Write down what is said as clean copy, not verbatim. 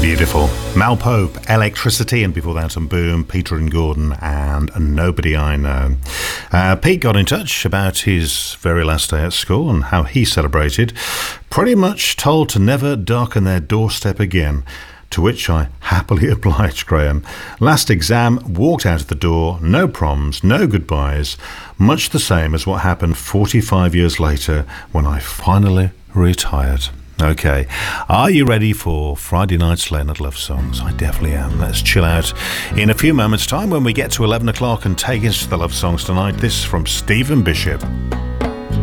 Beautiful. Mal Pope, Electricity, and before that, some Boom, Peter and Gordon, and Nobody I Know. Pete got in touch about his very last day at school and how he celebrated, pretty much told to never darken their doorstep again. To which I happily obliged Graham. Last exam, walked out of the door, no proms, no goodbyes, much the same as what happened 45 years later when I finally retired. Okay, are you ready for Friday night's Leonard Love Songs? I definitely am. Let's chill out in a few moments' time when we get to 11 o'clock and take us to the love songs tonight. This is from Stephen Bishop.